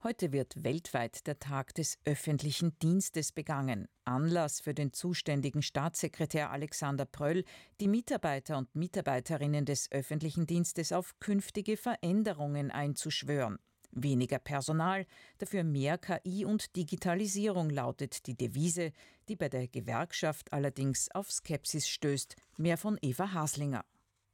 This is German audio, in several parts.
Heute wird weltweit der Tag des öffentlichen Dienstes begangen. Anlass für den zuständigen Staatssekretär Alexander Pröll, die Mitarbeiter und Mitarbeiterinnen des öffentlichen Dienstes auf künftige Veränderungen einzuschwören. Weniger Personal, dafür mehr KI und Digitalisierung lautet die Devise, die bei der Gewerkschaft allerdings auf Skepsis stößt. Mehr von Eva Haslinger.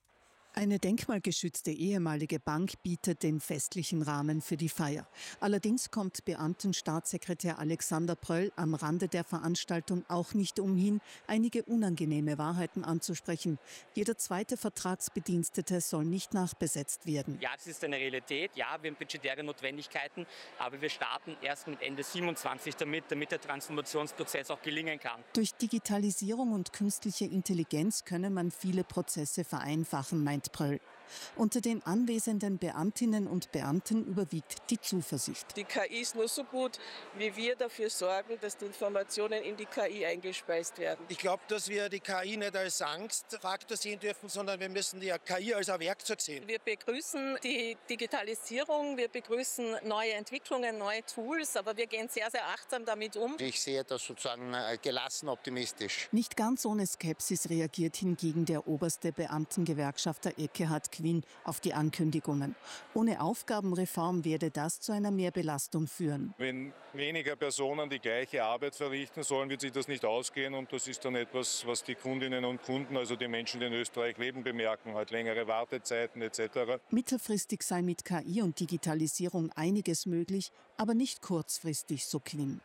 Eine denkmalgeschützte ehemalige Bank bietet den festlichen Rahmen für die Feier. Allerdings kommt Beamtenstaatssekretär Alexander Pröll am Rande der Veranstaltung auch nicht umhin, einige unangenehme Wahrheiten anzusprechen. Jeder zweite Vertragsbedienstete soll nicht nachbesetzt werden. Ja, das ist eine Realität. Ja, wir haben budgetäre Notwendigkeiten, aber wir starten erst mit Ende 27 damit der Transformationsprozess auch gelingen kann. Durch Digitalisierung und künstliche Intelligenz könne man viele Prozesse vereinfachen, meint Pröll. Unter den anwesenden Beamtinnen und Beamten überwiegt die Zuversicht. Die KI ist nur so gut, wie wir dafür sorgen, dass die Informationen in die KI eingespeist werden. Ich glaube, dass wir die KI nicht als Angstfaktor sehen dürfen, sondern wir müssen die KI als ein Werkzeug sehen. Wir begrüßen die Digitalisierung, wir begrüßen neue Entwicklungen, neue Tools, aber wir gehen sehr, sehr achtsam damit um. Ich sehe das sozusagen gelassen optimistisch. Nicht ganz ohne Skepsis reagiert hingegen der oberste Beamtengewerkschafter Ekkehard Quinn auf die Ankündigungen. Ohne Aufgabenreform werde das zu einer Mehrbelastung führen. Wenn weniger Personen die gleiche Arbeit verrichten sollen, wird sich das nicht ausgehen. Und das ist dann etwas, was die Kundinnen und Kunden, also die Menschen, die in Österreich leben, bemerken. Halt längere Wartezeiten etc. Mittelfristig sei mit KI und Digitalisierung einiges möglich, aber nicht kurzfristig, so Quinn.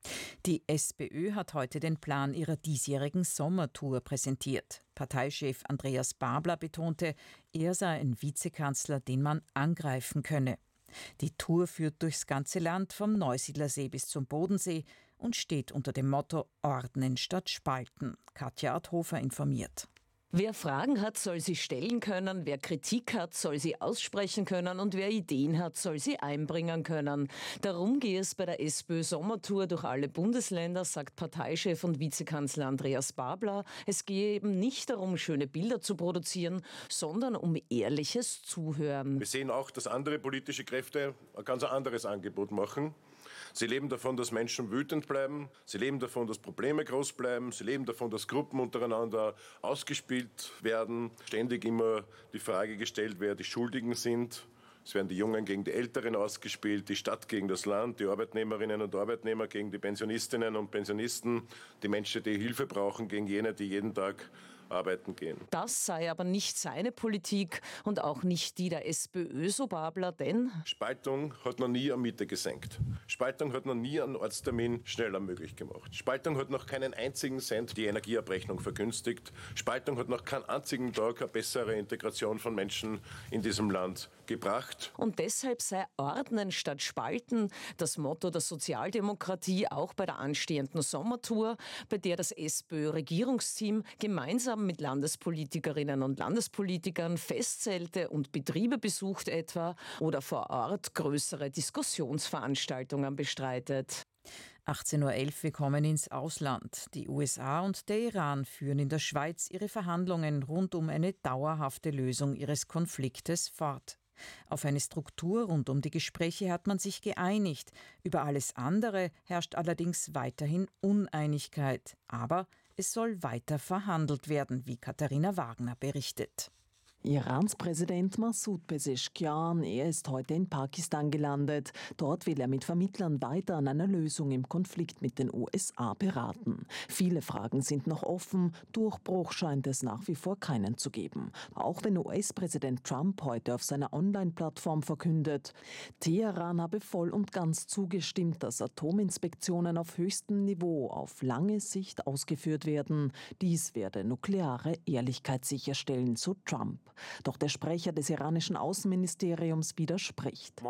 Die SPÖ hat heute den Plan ihrer diesjährigen Sommertour präsentiert. Parteichef Andreas Babler betonte, er sei ein Vizekanzler, den man angreifen könne. Die Tour führt durchs ganze Land vom Neusiedlersee bis zum Bodensee und steht unter dem Motto Ordnen statt Spalten. Katja Adhofer informiert. Wer Fragen hat, soll sie stellen können, wer Kritik hat, soll sie aussprechen können und wer Ideen hat, soll sie einbringen können. Darum gehe es bei der SPÖ-Sommertour durch alle Bundesländer, sagt Parteichef und Vizekanzler Andreas Babler. Es gehe eben nicht darum, schöne Bilder zu produzieren, sondern um ehrliches Zuhören. Wir sehen auch, dass andere politische Kräfte ein ganz anderes Angebot machen. Sie leben davon, dass Menschen wütend bleiben. Sie leben davon, dass Probleme groß bleiben. Sie leben davon, dass Gruppen untereinander ausgespielt werden. Ständig immer die Frage gestellt, wer die Schuldigen sind. Es werden die Jungen gegen die Älteren ausgespielt, die Stadt gegen das Land, die Arbeitnehmerinnen und Arbeitnehmer gegen die Pensionistinnen und Pensionisten, die Menschen, die Hilfe brauchen, gegen jene, die jeden Tag arbeiten gehen. Das sei aber nicht seine Politik und auch nicht die der SPÖ, so Babler, denn Spaltung hat noch nie eine Miete gesenkt. Spaltung hat noch nie einen Ortstermin schneller möglich gemacht. Spaltung hat noch keinen einzigen Cent die Energieabrechnung vergünstigt. Spaltung hat noch keinen einzigen Tag eine bessere Integration von Menschen in diesem Land gebracht. Und deshalb sei Ordnen statt Spalten das Motto der Sozialdemokratie auch bei der anstehenden Sommertour, bei der das SPÖ-Regierungsteam gemeinsam mit Landespolitikerinnen und Landespolitikern Festzelte und Betriebe besucht etwa oder vor Ort größere Diskussionsveranstaltungen bestreitet. 18.11 Uhr, wir kommen ins Ausland. Die USA und der Iran führen in der Schweiz ihre Verhandlungen rund um eine dauerhafte Lösung ihres Konfliktes fort. Auf eine Struktur rund um die Gespräche hat man sich geeinigt. Über alles andere herrscht allerdings weiterhin Uneinigkeit. Aber es soll weiter verhandelt werden, wie Katharina Wagner berichtet. Irans Präsident Massoud Pezeshkian, er ist heute in Pakistan gelandet. Dort will er mit Vermittlern weiter an einer Lösung im Konflikt mit den USA beraten. Viele Fragen sind noch offen, Durchbruch scheint es nach wie vor keinen zu geben. Auch wenn US-Präsident Trump heute auf seiner Online-Plattform verkündet, Teheran habe voll und ganz zugestimmt, dass Atominspektionen auf höchstem Niveau auf lange Sicht ausgeführt werden. Dies werde nukleare Ehrlichkeit sicherstellen, so Trump. Doch der Sprecher des iranischen Außenministeriums widerspricht.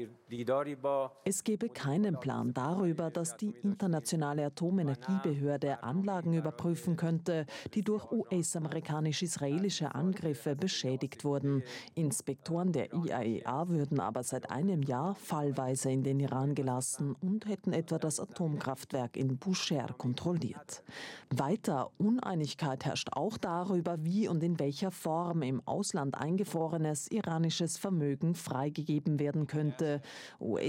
Es gebe keinen Plan darüber, dass die internationale Atomenergiebehörde Anlagen überprüfen könnte, die durch US-amerikanisch-israelische Angriffe beschädigt wurden. Inspektoren der IAEA würden aber seit einem Jahr fallweise in den Iran gelassen und hätten etwa das Atomkraftwerk in Bushehr kontrolliert. Weiter Uneinigkeit herrscht auch darüber, wie und in welcher Form im Ausland eingefrorenes iranisches Vermögen freigegeben werden könnte.